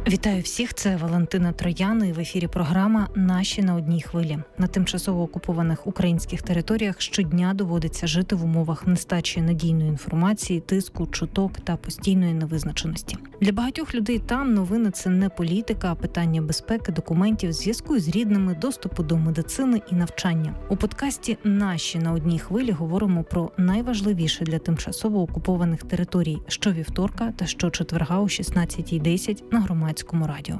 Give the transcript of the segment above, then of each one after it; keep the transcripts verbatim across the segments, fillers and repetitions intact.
Вітаю всіх, це Валентина Троян і в ефірі програма «Наші на одній хвилі». На тимчасово окупованих українських територіях щодня доводиться жити в умовах нестачі надійної інформації, тиску, чуток та постійної невизначеності. Для багатьох людей там новини – це не політика, а питання безпеки, документів, зв'язку з рідними, доступу до медицини і навчання. У подкасті «Наші на одній хвилі» говоримо про найважливіше для тимчасово окупованих територій щовівторка та щочетверга о шістнадцятій десять на Громадському радіо.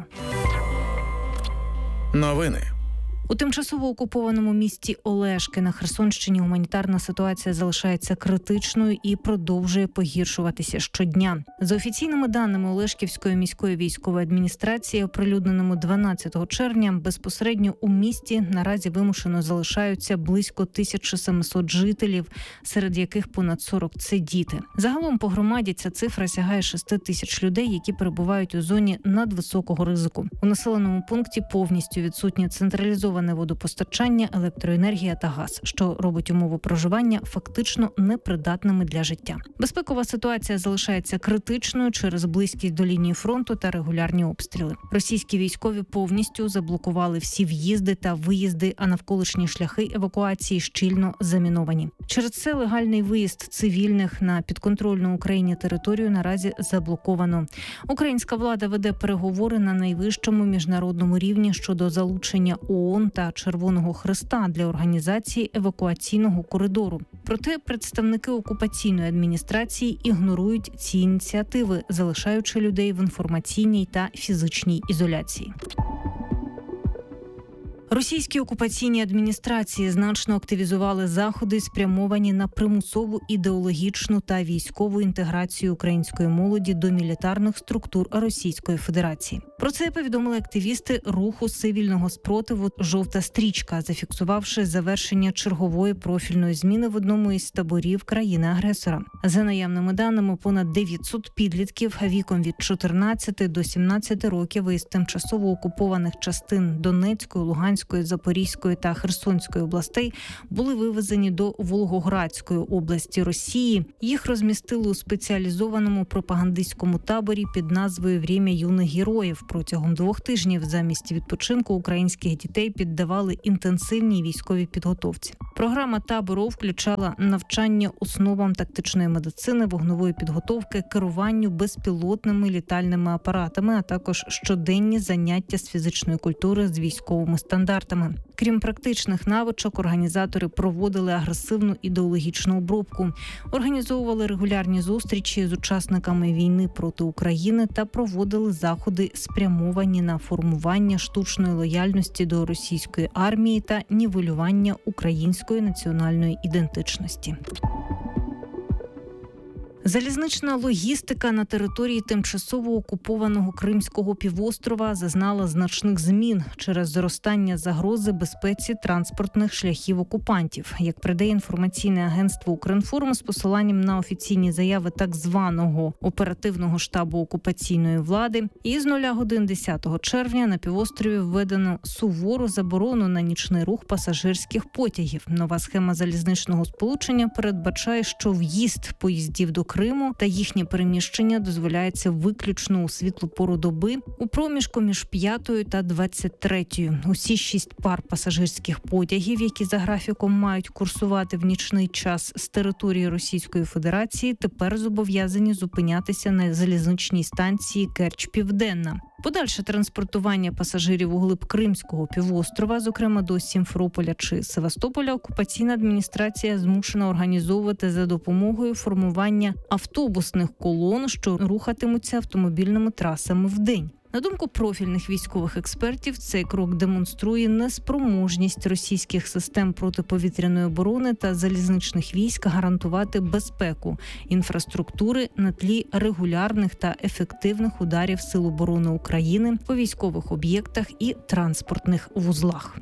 Новини. У тимчасово окупованому місті Олешки на Херсонщині гуманітарна ситуація залишається критичною і продовжує погіршуватися щодня. За офіційними даними Олешківської міської військової адміністрації, оприлюдненому дванадцятого червня, безпосередньо у місті наразі вимушено залишаються близько тисяча сімсот жителів, серед яких понад сорок – це діти. Загалом по громаді ця цифра сягає шести тисяч людей, які перебувають у зоні надвисокого ризику. У населеному пункті повністю відсутнє централізоване водопостачання, електроенергія та газ, що робить умови проживання фактично непридатними для життя. Безпекова ситуація залишається критичною через близькість до лінії фронту та регулярні обстріли. Російські військові повністю заблокували всі в'їзди та виїзди, а навколишні шляхи евакуації щільно заміновані. Через це легальний виїзд цивільних на підконтрольну Україні територію наразі заблоковано. Українська влада веде переговори на найвищому міжнародному рівні щодо залучення ООН та Червоного Хреста для організації евакуаційного коридору. Проте представники окупаційної адміністрації ігнорують ці ініціативи, залишаючи людей в інформаційній та фізичній ізоляції. Російські окупаційні адміністрації значно активізували заходи, спрямовані на примусову ідеологічну та військову інтеграцію української молоді до мілітарних структур Російської Федерації. Про це повідомили активісти руху цивільного спротиву «Жовта стрічка», зафіксувавши завершення чергової профільної зміни в одному із таборів країни-агресора. За наявними даними, понад дев'ятсот підлітків віком від чотирнадцяти до сімнадцяти років із тимчасово окупованих частин Донецької, Луганської, Запорізької та Херсонської областей були вивезені до Волгоградської області Росії. Їх розмістили у спеціалізованому пропагандистському таборі під назвою «Время юних героїв». Протягом двох тижнів замість відпочинку українських дітей піддавали інтенсивній військовій підготовці. Програма табору включала навчання основам тактичної медицини, вогневої підготовки, керуванню безпілотними літальними апаратами, а також щоденні заняття з фізичної культури з військовими стандартами. Крім практичних навичок, організатори проводили агресивну ідеологічну обробку, організовували регулярні зустрічі з учасниками війни проти України та проводили заходи, спрямовані на формування штучної лояльності до російської армії та нівелювання української національної ідентичності. Залізнична логістика на території тимчасово окупованого Кримського півострова зазнала значних змін через зростання загрози безпеці транспортних шляхів окупантів. Як передає інформаційне агентство «Укрінформ» з посиланням на офіційні заяви так званого оперативного штабу окупаційної влади, із нуля годин десятого червня на півострові введено сувору заборону на нічний рух пасажирських потягів. Нова схема залізничного сполучення передбачає, що в'їзд поїздів до Криму та їхнє переміщення дозволяється виключно у світлу пору доби у проміжку між п'ятою та двадцять третьою. Усі шість пар пасажирських потягів, які за графіком мають курсувати в нічний час з території Російської Федерації, тепер зобов'язані зупинятися на залізничній станції Керч-Південна. Подальше транспортування пасажирів у глиб Кримського півострова, зокрема до Сімферополя чи Севастополя, окупаційна адміністрація змушена організовувати за допомогою формування автобусних колон, що рухатимуться автомобільними трасами вдень. На думку профільних військових експертів, цей крок демонструє неспроможність російських систем протиповітряної оборони та залізничних військ гарантувати безпеку інфраструктури на тлі регулярних та ефективних ударів Сил оборони України по військових об'єктах і транспортних вузлах.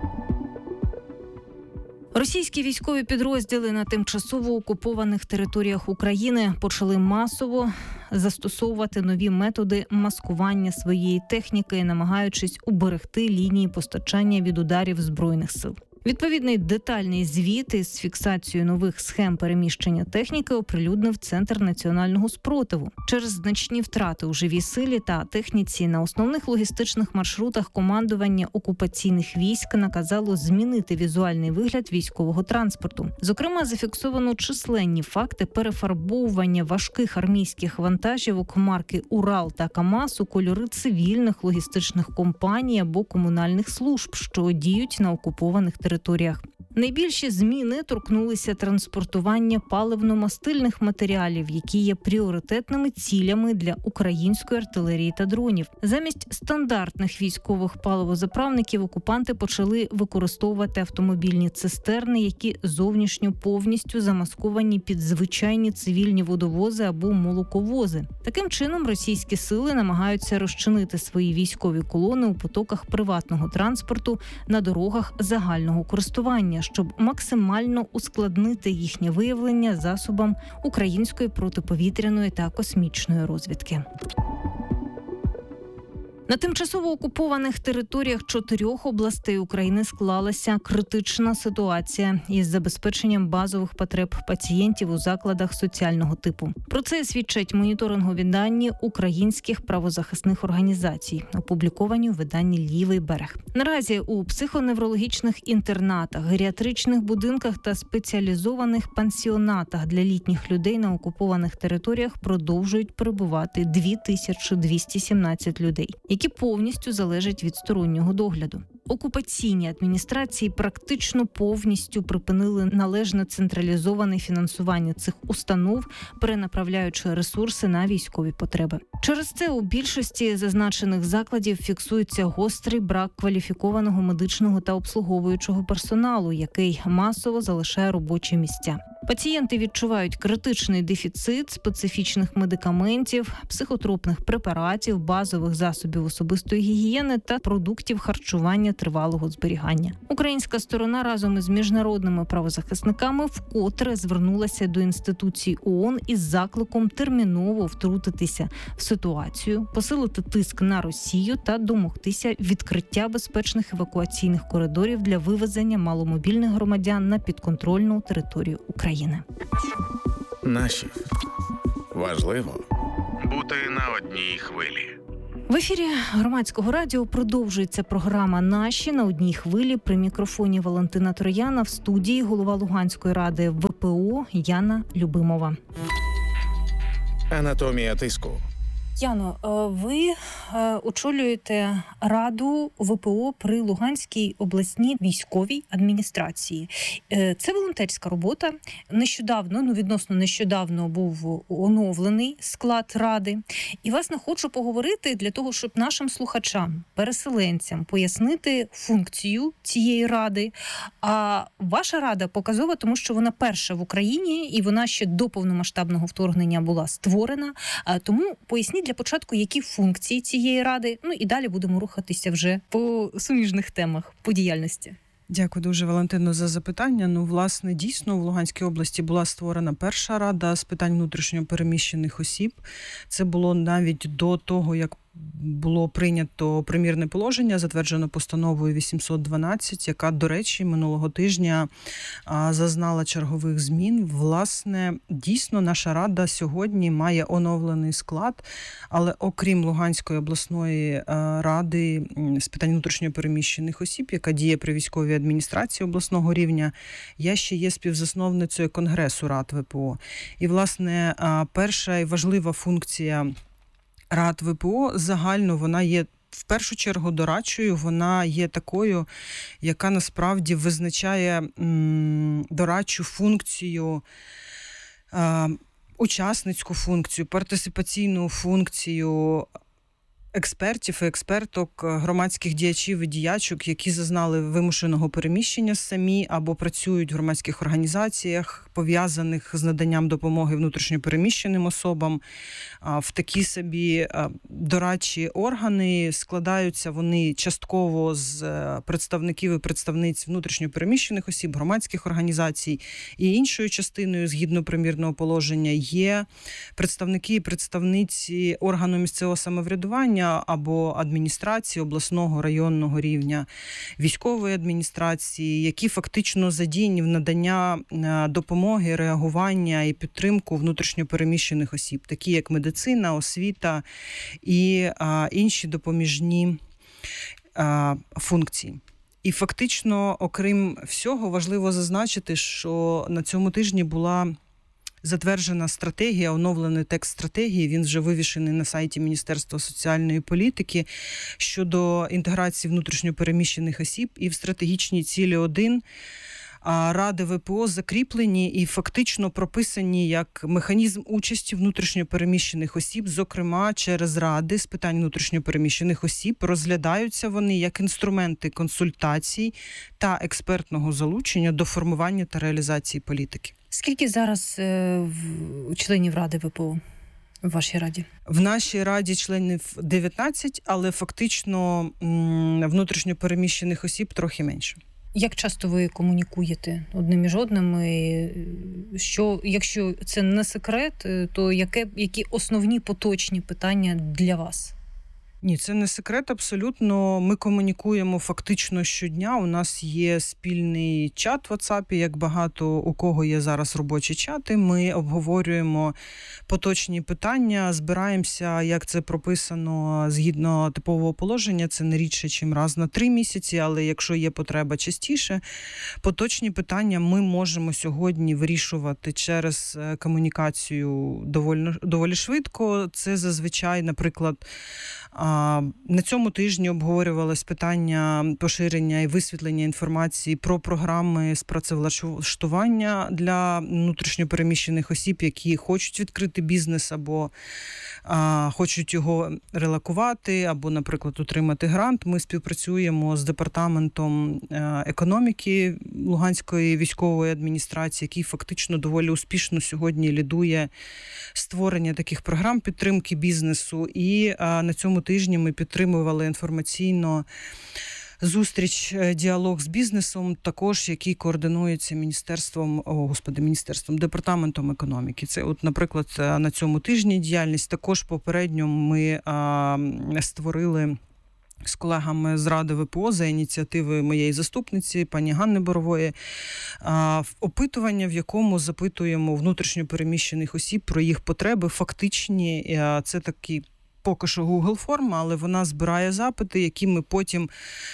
Російські військові підрозділи на тимчасово окупованих територіях України почали масово застосовувати нові методи маскування своєї техніки, намагаючись уберегти лінії постачання від ударів Збройних сил. Відповідний детальний звіт із фіксацією нових схем переміщення техніки оприлюднив Центр національного спротиву. Через значні втрати у живій силі та техніці на основних логістичних маршрутах командування окупаційних військ наказало змінити візуальний вигляд військового транспорту. Зокрема, зафіксовано численні факти перефарбовування важких армійських вантажівок марки «Урал» та «КамАЗ» у кольори цивільних логістичних компаній або комунальних служб, що діють на окупованих територіях. територіях. Найбільші зміни торкнулися транспортування паливно-мастильних матеріалів, які є пріоритетними цілями для української артилерії та дронів. Замість стандартних військових паливозаправників окупанти почали використовувати автомобільні цистерни, які зовнішньо повністю замасковані під звичайні цивільні водовози або молоковози. Таким чином, російські сили намагаються розчинити свої військові колони у потоках приватного транспорту на дорогах загального користування, щоб максимально ускладнити їхнє виявлення засобам української протиповітряної та космічної розвідки. На тимчасово окупованих територіях чотирьох областей України склалася критична ситуація із забезпеченням базових потреб пацієнтів у закладах соціального типу. Про це свідчать моніторингові дані українських правозахисних організацій, опубліковані у виданні «Лівий берег». Наразі у психоневрологічних інтернатах, геріатричних будинках та спеціалізованих пансіонатах для літніх людей на окупованих територіях продовжують перебувати дві тисячі двісті сімнадцять людей, які повністю залежать від стороннього догляду. Окупаційні адміністрації практично повністю припинили належне централізоване фінансування цих установ, перенаправляючи ресурси на військові потреби. Через це у більшості зазначених закладів фіксується гострий брак кваліфікованого медичного та обслуговуючого персоналу, який масово залишає робочі місця. Пацієнти відчувають критичний дефіцит специфічних медикаментів, психотропних препаратів, базових засобів особистої гігієни та продуктів харчування тривалого зберігання. Українська сторона разом із міжнародними правозахисниками вкотре звернулася до інституцій ООН із закликом терміново втрутитися в ситуацію, посилити тиск на Росію та домогтися відкриття безпечних евакуаційних коридорів для вивезення маломобільних громадян на підконтрольну територію України. Наші. Важливо бути на одній хвилі. В ефірі Громадського радіо продовжується програма «Наші» на одній хвилі. При мікрофоні Валентина Трояна, в студії голова Луганської ради ВПО Яна Любимова. Анатомія тиску. Яно, ви очолюєте Раду ВПО при Луганській обласній військовій адміністрації. Це волонтерська робота. Нещодавно, ну відносно нещодавно був оновлений склад Ради. І, власне, хочу поговорити для того, щоб нашим слухачам, переселенцям пояснити функцію цієї Ради. А ваша Рада показова, тому що вона перша в Україні і вона ще до повномасштабного вторгнення була створена. Тому поясніть для початку, які функції цієї ради, ну і далі будемо рухатися вже по суміжних темах, по діяльності. Дякую дуже, Валентино, за запитання. Ну, власне, дійсно, в Луганській області була створена перша рада з питань внутрішньо переміщених осіб. Це було навіть до того, як було прийнято примірне положення, затверджено постановою вісімсот дванадцять, яка, до речі, минулого тижня а, зазнала чергових змін. Власне, дійсно, наша рада сьогодні має оновлений склад, але окрім Луганської обласної а, ради з питань внутрішньо переміщених осіб, яка діє при військовій адміністрації обласного рівня, я ще є співзасновницею Конгресу Рад ВПО. І, власне, а, перша і важлива функція Рад ВПО загально вона є в першу чергу дорадчою, вона є такою, яка насправді визначає м, дорадчу функцію, е, учасницьку функцію, партисипаційну функцію експертів і експерток, громадських діячів і діячок, які зазнали вимушеного переміщення самі або працюють в громадських організаціях, пов'язаних з наданням допомоги внутрішньо переміщеним особам. В такі собі дорадчі органи складаються вони частково з представників і представниць внутрішньо переміщених осіб, громадських організацій. І іншою частиною, згідно примірного положення, є представники і представниці органу місцевого самоврядування рівня або адміністрації обласного, районного рівня, військової адміністрації, які фактично задіяні в надання допомоги, реагування і підтримку внутрішньопереміщених осіб, такі як медицина, освіта і а, інші допоміжні а, функції. І фактично, окрім всього, важливо зазначити, що на цьому тижні була затверджена стратегія, оновлений текст стратегії, він вже вивішений на сайті Міністерства соціальної політики щодо інтеграції внутрішньопереміщених осіб, і в стратегічній цілі один Ради ВПО закріплені і фактично прописані як механізм участі внутрішньопереміщених осіб, зокрема через ради з питань внутрішньопереміщених осіб. Розглядаються вони як інструменти консультацій та експертного залучення до формування та реалізації політики. Скільки зараз е, членів Ради ВПО в вашій раді? В нашій раді членів дев'ятнадцять, але фактично м- внутрішньопереміщених осіб трохи менше. Як часто ви комунікуєте одним між одним? Що, якщо це не секрет, то яке, які основні поточні питання для вас? Ні, це не секрет абсолютно. Ми комунікуємо фактично щодня. У нас є спільний чат в WhatsApp, як багато у кого є зараз робочі чати. Ми обговорюємо поточні питання, збираємося, як це прописано згідно типового положення. Це не рідше, ніж раз на три місяці, але якщо є потреба частіше, поточні питання ми можемо сьогодні вирішувати через комунікацію доволі, доволі швидко. Це зазвичай, наприклад, на цьому тижні обговорювалось питання поширення і висвітлення інформації про програми з працевлаштування для внутрішньопереміщених осіб, які хочуть відкрити бізнес або а, хочуть його релокувати, або, наприклад, отримати грант. Ми співпрацюємо з департаментом економіки Луганської військової адміністрації, який фактично доволі успішно сьогодні лідує створення таких програм підтримки бізнесу. І а, на цьому тижні ми підтримували інформаційно зустріч, діалог з бізнесом, також який координується міністерством, о, господи, міністерством, департаментом економіки. Це, от, наприклад, на цьому тижні діяльність. Також попередньо ми а, створили з колегами з Ради ВПО за ініціативи моєї заступниці, пані Ганни Борової, опитування, в якому запитуємо внутрішньопереміщених осіб про їх потреби, фактичні. Це такі поки що Google форма, але вона збирає запити, які ми потім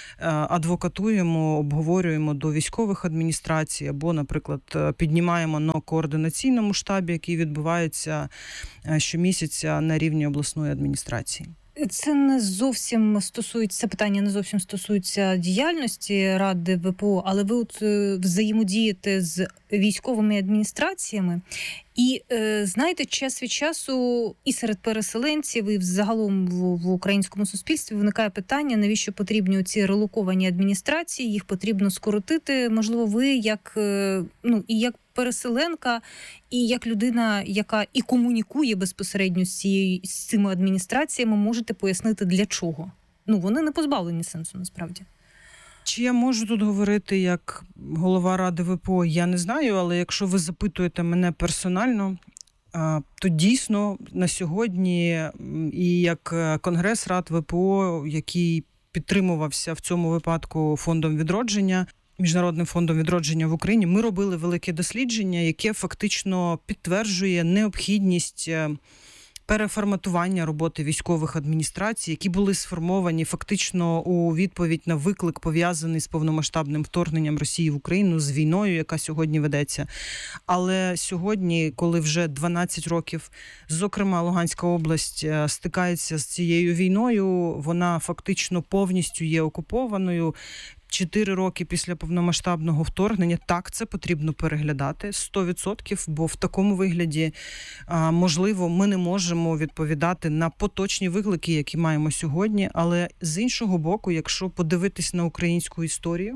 адвокатуємо, обговорюємо до військових адміністрацій або, наприклад, піднімаємо на координаційному штабі, який відбувається щомісяця на рівні обласної адміністрації. Це не зовсім стосується, питання не зовсім стосується діяльності Ради ВПО, але ви от взаємодієте з військовими адміністраціями. І, знаєте, час від часу і серед переселенців, і взагалом в, в українському суспільстві виникає питання, навіщо потрібні ці релоковані адміністрації, їх потрібно скоротити. Можливо, ви як, ну, і як переселенка, і як людина, яка і комунікує безпосередньо з, цією, з цими адміністраціями, можете пояснити, для чого? Ну, вони не позбавлені сенсу, насправді. Чи я можу тут говорити як голова Ради ВПО, я не знаю, але якщо ви запитуєте мене персонально, то дійсно на сьогодні і як Конгрес Рад ВПО, який підтримувався в цьому випадку Фондом відродження, Міжнародним фондом відродження в Україні, ми робили велике дослідження, яке фактично підтверджує необхідність переформатування роботи військових адміністрацій, які були сформовані фактично у відповідь на виклик, пов'язаний з повномасштабним вторгненням Росії в Україну, з війною, яка сьогодні ведеться. Але сьогодні, коли вже дванадцять років, зокрема, Луганська область стикається з цією війною, вона фактично повністю є окупованою. Чотири роки після повномасштабного вторгнення, так, це потрібно переглядати сто відсотків, бо в такому вигляді, можливо, ми не можемо відповідати на поточні виклики, які маємо сьогодні, але з іншого боку, якщо подивитись на українську історію,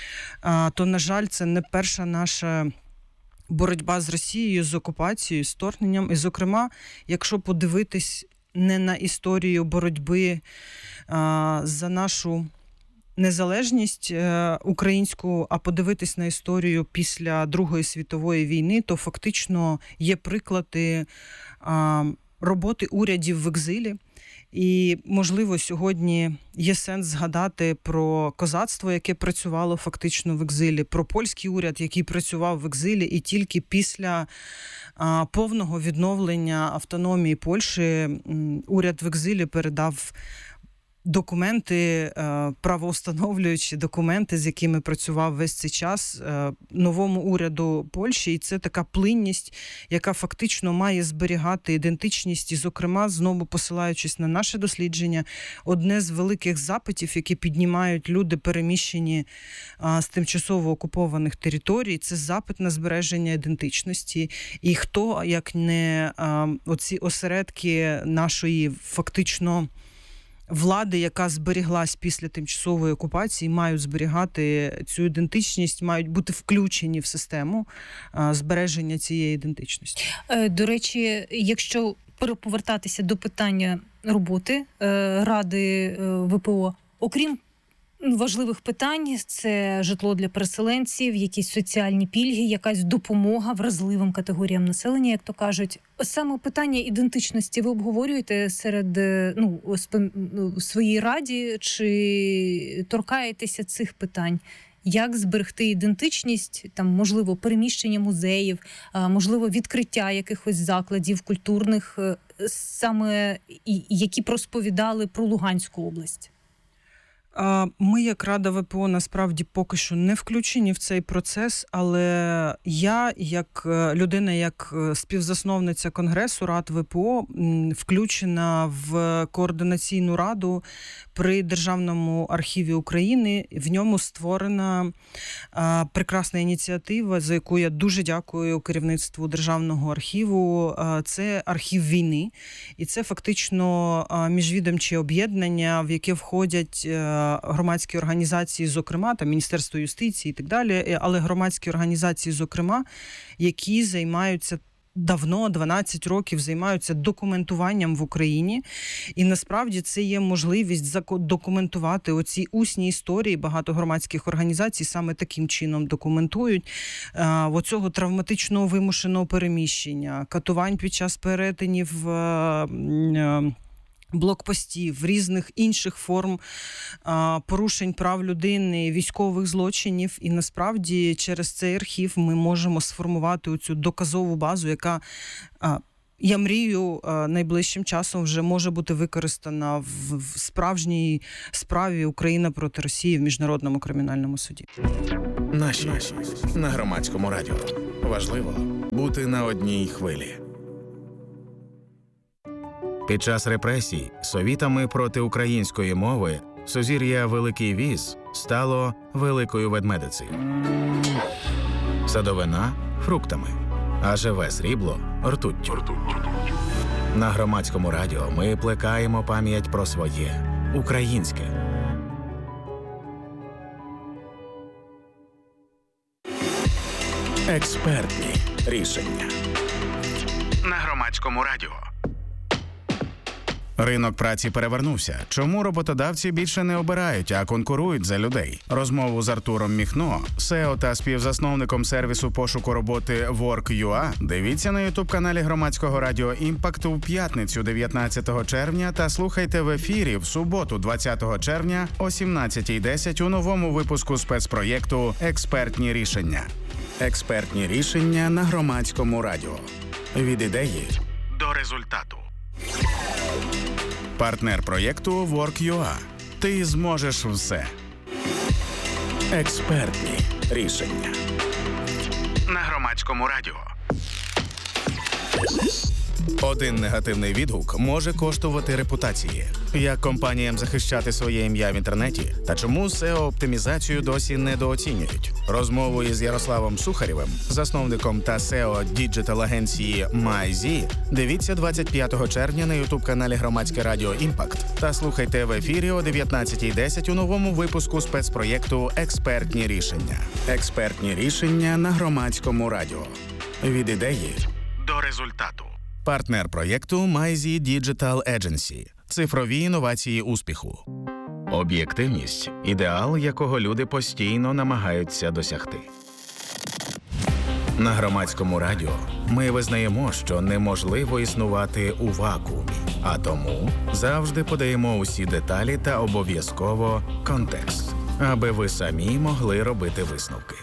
то, на жаль, це не перша наша боротьба з Росією, з окупацією, з вторгненням. І, зокрема, якщо подивитись не на історію боротьби за нашу незалежність українську, а подивитись на історію після Другої світової війни, то фактично є приклади роботи урядів в екзилі, І, можливо, сьогодні є сенс згадати про козацтво, яке працювало фактично в екзилі, про польський уряд, який працював в екзилі, і тільки після а, повного відновлення автономії Польщі м, уряд в екзилі передав документи, правоустановлюючі документи, з якими працював весь цей час, новому уряду Польщі. І це така плинність, яка фактично має зберігати ідентичність. І, зокрема, знову посилаючись на наше дослідження, одне з великих запитів, які піднімають люди, переміщені з тимчасово окупованих територій, це запит на збереження ідентичності. І хто, як не оці осередки нашої фактично влади, яка зберіглась після тимчасової окупації, мають зберігати цю ідентичність, мають бути включені в систему а, збереження цієї ідентичності. До речі, якщо повертатися до питання роботи Ради ВПО, окрім важливих питань, це житло для переселенців, якісь соціальні пільги, якась допомога вразливим категоріям населення, як то кажуть. Саме питання ідентичності ви обговорюєте серед, ну, в своїй раді, чи торкаєтеся цих питань? Як зберегти ідентичність, там, можливо, переміщення музеїв, можливо, відкриття якихось закладів культурних, саме які просповідали про Луганську область? Ми, як Рада ВПО, насправді поки що не включені в цей процес, але я, як людина, як співзасновниця Конгресу Рад ВПО, включена в координаційну раду при Державному архіві України. В ньому створена прекрасна ініціатива, за яку я дуже дякую керівництву Державного архіву. Це архів війни, і це фактично міжвідомче об'єднання, в яке входять громадські організації, зокрема, там Міністерство юстиції і так далі, але громадські організації, зокрема, які займаються давно, дванадцять років, займаються документуванням в Україні. І насправді це є можливість документувати оці усні історії. Багато громадських організацій саме таким чином документують а, оцього травматичного вимушеного переміщення, катувань під час перетинів а, а, блокпостів, різних інших форм а, порушень прав людини, військових злочинів. І насправді через цей архів ми можемо сформувати оцю доказову базу, яка, а, я мрію, а, найближчим часом вже може бути використана в, в справжній справі Україна проти Росії в Міжнародному кримінальному суді. Наші на Громадському радіо. Важливо бути на одній хвилі. Під час репресій совітами проти української мови сузір'я Великий Віз стало Великою Ведмедицею. Садовина – фруктами, а живе срібло – ртуттю. На Громадському радіо ми плекаємо пам'ять про своє – українське. Експертні рішення. На Громадському радіо. Ринок праці перевернувся. Чому роботодавці більше не обирають, а конкурують за людей? Розмову з Артуром Міхно, сео та співзасновником сервісу пошуку роботи Work.ua, дивіться на ютуб-каналі Громадського радіо «Імпакт» у п'ятницю дев'ятнадцятого червня та слухайте в ефірі в суботу двадцятого червня о сімнадцятій десять у новому випуску спецпроєкту «Експертні рішення». Експертні рішення на Громадському радіо. Від ідеї до результату. Партнер проєкту Work.ua. Ти зможеш все. Експертні рішення. На Громадському радіо. Один негативний відгук може коштувати репутації. Як компаніям захищати своє ім'я в інтернеті? Та чому сео-оптимізацію досі недооцінюють? Розмову із Ярославом Сухарєвим, засновником та сео діджитал-агенції MyZ, дивіться двадцять п'ятого червня на ютуб-каналі Громадське радіо «Імпакт» та слухайте в ефірі о дев'ятнадцятій десять у новому випуску спецпроєкту «Експертні рішення». Експертні рішення на Громадському радіо. Від ідеї до результату. Партнер проєкту MyZ Digital Agency. Цифрові інновації успіху. Об'єктивність – ідеал, якого люди постійно намагаються досягти. На Громадському радіо ми визнаємо, що неможливо існувати у вакуумі, а тому завжди подаємо усі деталі та обов'язково контекст, аби ви самі могли робити висновки.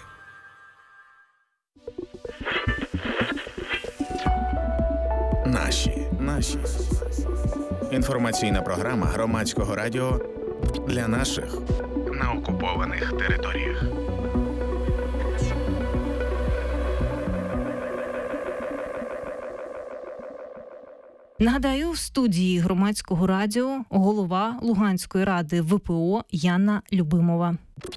Наші, наші. Інформаційна програма Громадського радіо для наших на окупованих територіях. Нагадаю, в студії Громадського радіо голова Луганської ради ВПО Яна Любимова.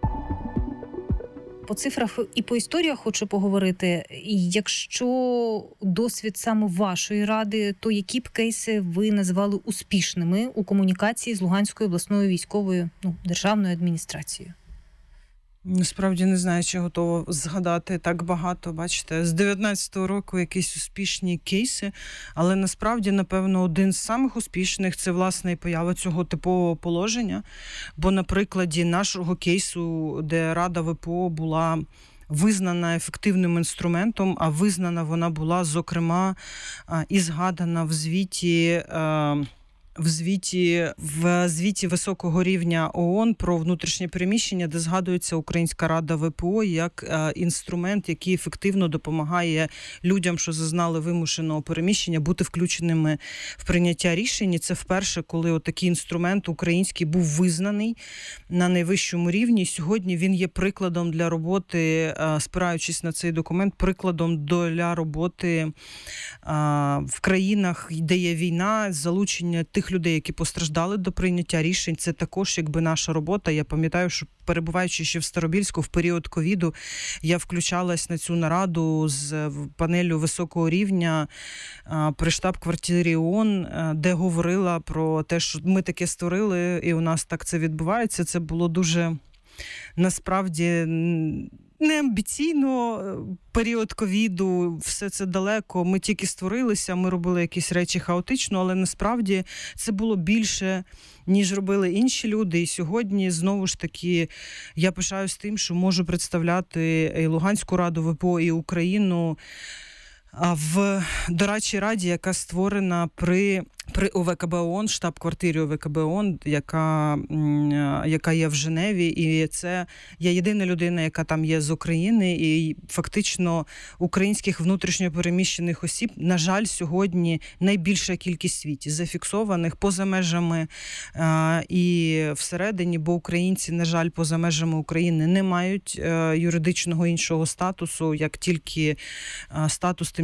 По цифрах і по історіях хочу поговорити. Якщо досвід саме вашої ради, то які б кейси ви назвали успішними у комунікації з Луганською обласною військовою, ну, державною адміністрацією? Насправді не знаю, чи готова згадати так багато. Бачите, з дев'ятнадцятого року якісь успішні кейси, але насправді, напевно, один з самих успішних – це, власне, і поява цього типового положення. Бо на прикладі нашого кейсу, де Рада ВПО була визнана ефективним інструментом, а визнана вона була, зокрема, і згадана в звіті В звіті, в звіті високого рівня ООН про внутрішнє переміщення, де згадується Українська Рада ВПО як е, інструмент, який ефективно допомагає людям, що зазнали вимушеного переміщення, бути включеними в прийняття рішень. І це вперше, коли отакий інструмент український був визнаний на найвищому рівні. Сьогодні він є прикладом для роботи, е, спираючись на цей документ, прикладом для роботи е, в країнах, де є війна, залучення тих людей, які постраждали до прийняття рішень. Це також якби наша робота. Я пам'ятаю, що перебуваючи ще в Старобільську в період ковіду, я включалась на цю нараду з панелю високого рівня при штаб-квартирі ООН, де говорила про те, що ми таке створили і у нас так це відбувається. Це було дуже, насправді, не амбіційно, період ковіду, все це далеко, ми тільки створилися, ми робили якісь речі хаотично, але насправді це було більше, ніж робили інші люди. І сьогодні, знову ж таки, я пишаюсь тим, що можу представляти і Луганську Раду ВПО, і Україну в дорадчій раді, яка створена при, при ОВКБ ООН, штаб-квартирі ОВКБ ООН, яка, яка є в Женеві. І це я єдина людина, яка там є з України. І фактично українських внутрішньопереміщених осіб, на жаль, сьогодні найбільша кількість в світі зафіксованих поза межами а, і всередині, бо українці, на жаль, поза межами України не мають а, юридичного іншого статусу, як тільки а, статус тимчасового